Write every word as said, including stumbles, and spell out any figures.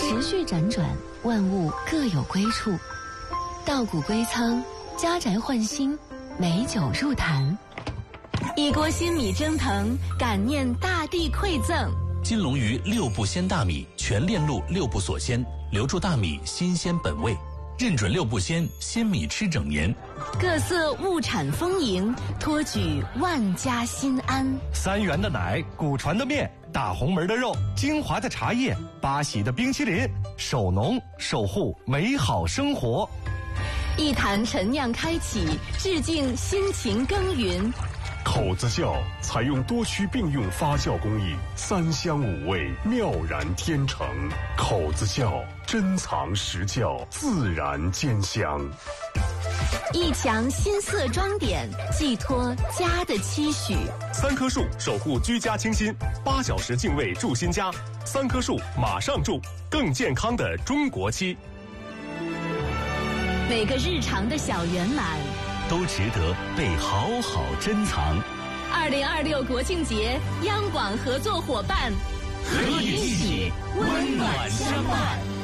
时序辗转，万物各有归处。稻谷归仓，家宅换新，美酒入坛。一锅新米蒸腾，感念大地馈赠。 金龙鱼六步鲜大米，全链路六步锁鲜，留住大米新鲜本味。认准六步鲜，鲜米吃整年。 各色物产丰盈，托举万家心安。 三元的奶，古传的面，大红门的肉，精华的茶叶，八喜的冰淇淋，守农守护美好生活。 一坛陈酿开启，致敬辛勤耕耘。 口子窖采用多区并用发酵工艺，三香五味妙然天成。口子窖珍藏实窖，自然兼香。 一墙新色装点，寄托家的期许。 三棵树守护居家清新，八小时净味住新家。三棵树马上住，更健康的中国期。 每个日常的小圆满， 都值得被好好珍藏。 二零二六国庆节，央广合作伙伴， 和你一起温暖相伴。